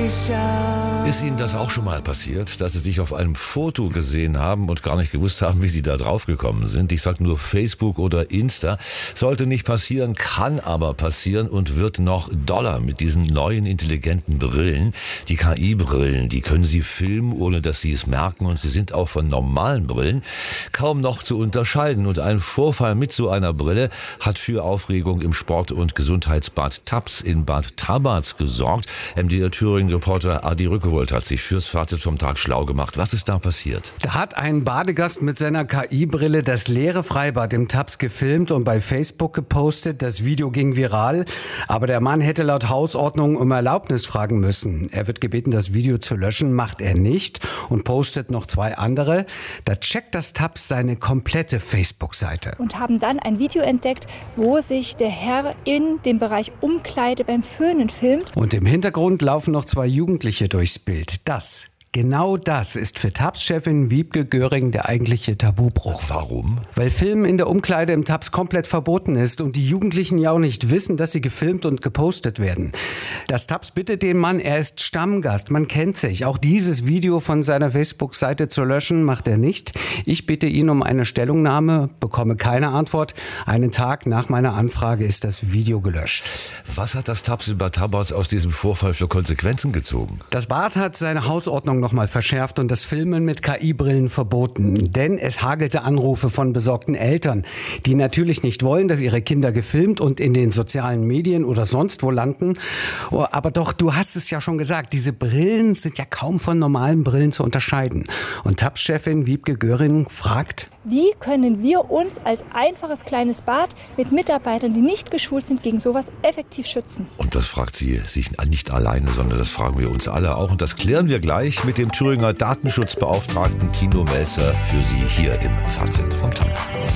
Ist Ihnen das auch schon mal passiert, dass Sie sich auf einem Foto gesehen haben und gar nicht gewusst haben, wie Sie da drauf gekommen sind? Ich sag nur Facebook oder Insta. Sollte nicht passieren, kann aber passieren und wird noch doller mit diesen neuen intelligenten Brillen. Die KI-Brillen, die können Sie filmen, ohne dass Sie es merken, und sie sind auch von normalen Brillen kaum noch zu unterscheiden. Und ein Vorfall mit so einer Brille hat für Aufregung im Sport- und Gesundheitsbad Taps in Bad Tabatz gesorgt. MDR Thüringen-Reporter Adi Rückewold hat sich fürs Fazit vom Tag schlau gemacht. Was ist da passiert? Da hat ein Badegast mit seiner KI-Brille das leere Freibad im Taps gefilmt und bei Facebook gepostet. Das Video ging viral, aber der Mann hätte laut Hausordnung um Erlaubnis fragen müssen. Er wird gebeten, das Video zu löschen, macht er nicht und postet noch 2 andere. Da checkt das Taps seine komplette Facebook-Seite. Und haben dann ein Video entdeckt, wo sich der Herr in dem Bereich Umkleide beim Föhnen filmt. Und im Hintergrund laufen noch 2 Jugendliche durchs Bild. Genau das ist für Taps-Chefin Wiebke Göring der eigentliche Tabubruch. Warum? Weil Filmen in der Umkleide im Taps komplett verboten ist und die Jugendlichen ja auch nicht wissen, dass sie gefilmt und gepostet werden. Das Taps bittet den Mann, er ist Stammgast, man kennt sich. Auch dieses Video von seiner Facebook-Seite zu löschen, macht er nicht. Ich bitte ihn um eine Stellungnahme, bekomme keine Antwort. Einen Tag nach meiner Anfrage ist das Video gelöscht. Was hat das Taps in Bad Tabatz aus diesem Vorfall für Konsequenzen gezogen? Das Bad hat seine Hausordnung nochmal verschärft und das Filmen mit KI-Brillen verboten. Denn es hagelte Anrufe von besorgten Eltern, die natürlich nicht wollen, dass ihre Kinder gefilmt und in den sozialen Medien oder sonst wo landen. Aber doch, du hast es ja schon gesagt, diese Brillen sind ja kaum von normalen Brillen zu unterscheiden. Und Taps-Chefin Wiebke Göring fragt: Wie können wir uns als einfaches kleines Bad mit Mitarbeitern, die nicht geschult sind, gegen sowas effektiv schützen? Und das fragt sie sich nicht alleine, sondern das fragen wir uns alle auch. Und das klären wir gleich mit dem Thüringer Datenschutzbeauftragten Tino Melzer für Sie hier im Fazit vom Tag.